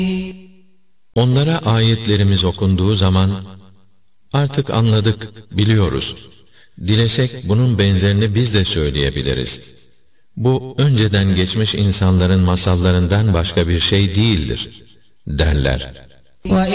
Onlara ayetlerimiz okunduğu zaman, artık anladık, biliyoruz. Dilesek bunun benzerini biz de söyleyebiliriz. Bu önceden geçmiş insanların masallarından başka bir şey değildir, derler.